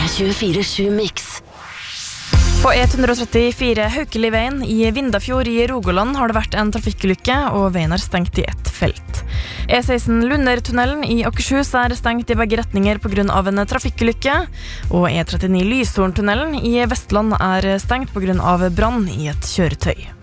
24/7 Mix. På E134 Haukeliveien i Vindafjord i Rogaland har det vært en trafikkulykke, og veien er stengt i ett felt. E16 Lundertunnelen i Akershus er stengt i begge retninger på grunn av en trafikkulykke, og E39 Lyshorntunnelen i Vestland er stengt på grunn av brann i et kjøretøy.